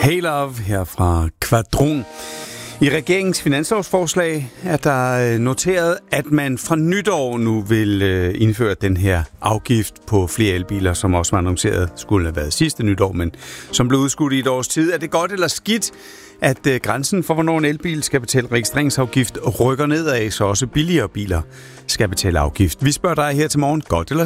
Hey Love her fra Quadron. I regeringens finanslovsforslag er der noteret, at man fra nytår nu vil indføre den her afgift på flere elbiler, som også var annonceret, skulle have været sidste nytår, men som blev udskudt i et års tid. Er det godt eller skidt, at grænsen for, hvornår en elbil skal betale registreringsafgift, rykker nedad, så også billigere biler skal betale afgift? Vi spørger dig her til morgen, godt eller